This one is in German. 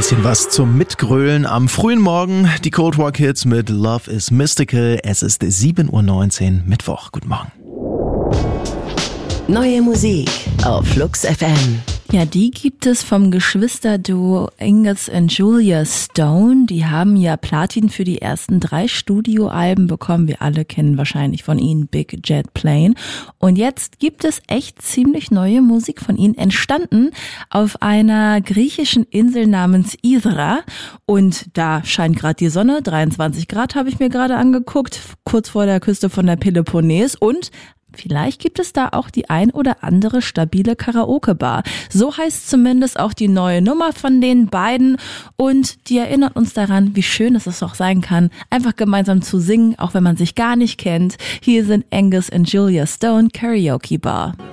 bisschen was zum Mitgrölen am frühen Morgen. Die Cold War Kids mit Love is Mystical. Es ist 7:19 Uhr, Mittwoch. Guten Morgen. Neue Musik auf Flux FM. Ja, die gibt es vom Geschwisterduo Angus und Julia Stone. Die haben ja Platin für die ersten 3 Studioalben bekommen. Wir alle kennen wahrscheinlich von ihnen Big Jet Plane. Und jetzt gibt es echt ziemlich neue Musik von ihnen, entstanden auf einer griechischen Insel namens Ithra. Und da scheint gerade die Sonne, 23 Grad habe ich mir gerade angeguckt, kurz vor der Küste von der Peloponnes. Und vielleicht gibt es da auch die ein oder andere stabile Karaoke-Bar. So heißt zumindest auch die neue Nummer von den beiden. Und die erinnert uns daran, wie schön es auch sein kann, einfach gemeinsam zu singen, auch wenn man sich gar nicht kennt. Hier sind Angus und Julia Stone, Karaoke Bar.